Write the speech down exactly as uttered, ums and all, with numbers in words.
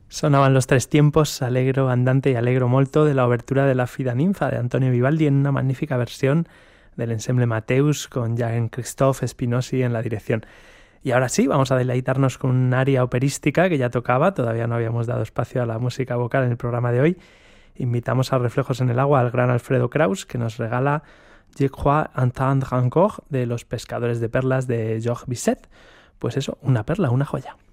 Sonaban los tres tiempos, Allegro andante y Allegro molto, de la obertura de la Fida Ninfa de Antonio Vivaldi en una magnífica versión del ensemble Mateus con Jean-Christophe Spinozzi en la dirección. Y ahora sí, vamos a deleitarnos con un aria operística que ya tocaba, todavía no habíamos dado espacio a la música vocal en el programa de hoy. Invitamos a Reflejos en el agua al gran Alfredo Kraus, que nos regala Je crois entendre encore de Los pescadores de perlas de Georges Bizet. Pues eso, una perla, una joya.